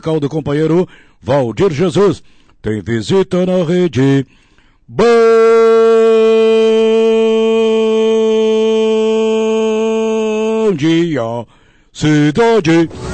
musical do companheiro Valdir Jesus. Tem visita na rede. Bom dia, cidade.